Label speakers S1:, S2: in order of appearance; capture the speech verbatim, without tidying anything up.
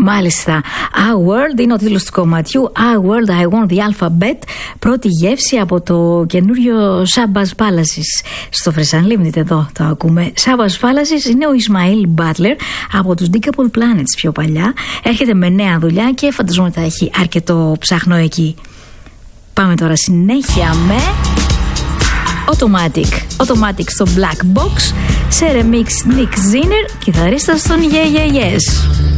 S1: Μάλιστα. Our World είναι ο τίτλος του κομματιού. Our World, I Want the Alphabet. Πρώτη γεύση από το καινούριο Shabazz Palaces. Στο Fresh Unlimited εδώ το ακούμε. Shabazz Palaces είναι ο Ismail Butler από τους Decapole Planets πιο παλιά. Έρχεται με νέα δουλειά και φανταζόμαι θα έχει αρκετό ψάχνο εκεί. Πάμε τώρα συνέχεια με Automatic. Automatic στο Black Box. Σε remix Nick Zinner, κιθαρίστας των Yeah Yeah Yes.